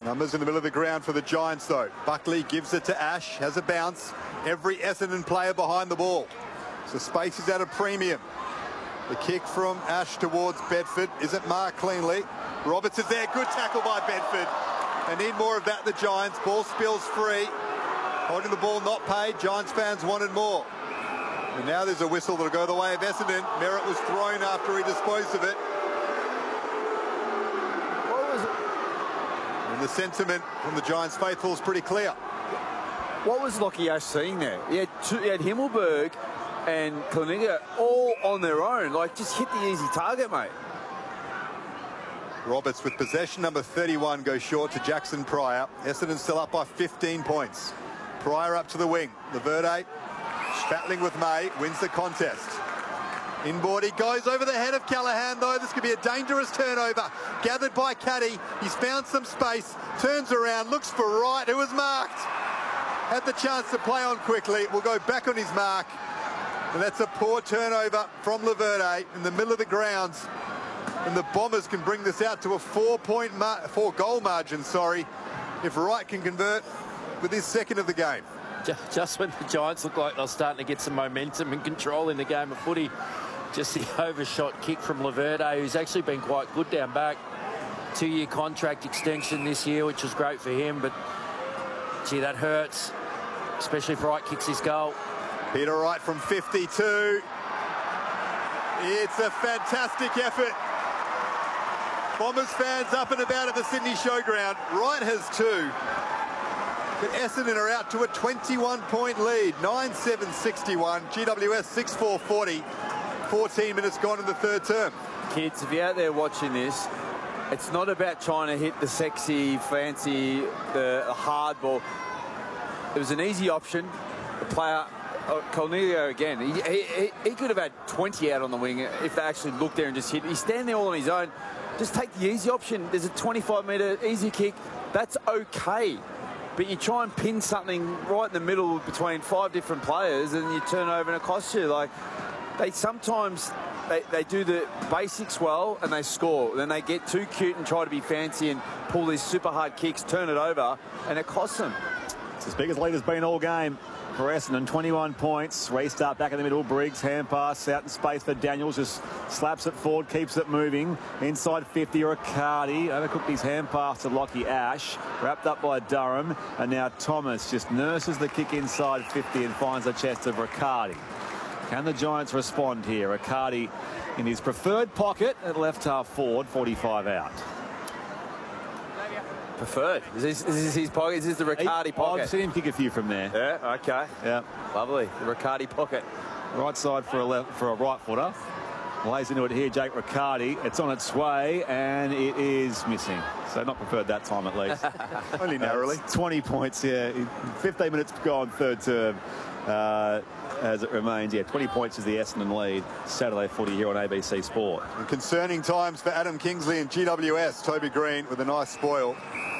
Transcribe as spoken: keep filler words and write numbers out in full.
Numbers in the middle of the ground for the Giants, though. Buckley gives it to Ash, has a bounce. Every Essendon player behind the ball. So space is at a premium. The kick from Ash towards Bedford isn't marked cleanly. Roberts is there. Good tackle by Bedford. They need more of that, the Giants. Ball spills free. Holding the ball not paid. Giants fans wanted more. And now there's a whistle that'll go the way of Essendon. Merritt was thrown after he disposed of it. What was it? And the sentiment from the Giants faithful is pretty clear. What was Lockie Ash seeing there? He had, two, he had Himmelberg and Kliniga all on their own. Like, just hit the easy target, mate. Roberts with possession, number thirty-one, goes short to Jackson Pryor. Essendon still up by fifteen points. Pryor up to the wing. Laverde battling with May, wins the contest. Inboard, he goes over the head of Callaghan, though. This could be a dangerous turnover. Gathered by Caddy. He's found some space, turns around, looks for Wright, who was marked. Had the chance to play on quickly. Will go back on his mark. And that's a poor turnover from Laverde in the middle of the grounds. And the Bombers can bring this out to a four-point, four-goal margin, sorry, if Wright can convert with his second of the game. Just when the Giants look like they're starting to get some momentum and control in the game of footy, just the overshot kick from Laverde, who's actually been quite good down back. Two-year contract extension this year, which was great for him, but gee, that hurts, especially if Wright kicks his goal. Peter Wright from fifty-two. It's a fantastic effort. Bombers fans up and about at the Sydney Showground. Wright has two. But Essendon are out to a twenty-one point lead. nine seven sixty-one. G W S six four forty. fourteen minutes gone in the third term. Kids, if you're out there watching this, it's not about trying to hit the sexy, fancy, the, the hard ball. It was an easy option. The player, uh, Cornelio again, he, he, he could have had twenty out on the wing if they actually looked there and just hit. He's standing there all on his own. Just take the easy option. There's a twenty-five metre easy kick. That's okay. But you try and pin something right in the middle between five different players and you turn over and it costs you. Like, they sometimes, they, they do the basics well and they score. Then they get too cute and try to be fancy and pull these super hard kicks, turn it over, and it costs them. It's as big as lead has been all game for Essendon. twenty-one points. Restart back in the middle. Briggs, hand pass out in space for Daniels. Just slaps it forward, keeps it moving. Inside fifty, Riccardi. Overcooked his hand pass to Lockie Ash. Wrapped up by Durham. And now Thomas just nurses the kick inside fifty and finds the chest of Riccardi. Can the Giants respond here? Riccardi in his preferred pocket at left half forward, forty-five out. Preferred. Is this, is this his pocket? Is this the Riccardi pocket? I've seen him kick a few from there. Yeah, okay. Yeah. Lovely. The Riccardi pocket. Right side for a left, for a right footer. Lays into it here, Jake Riccardi. It's on its way, and it is missing. So not preferred that time, at least. Only narrowly. Uh, twenty points, yeah. fifteen minutes gone, third term. Uh, as it remains, yeah, twenty points is the Essendon lead. Saturday footy here on A B C Sport. And concerning times for Adam Kingsley and G W S. Toby Green with a nice spoil.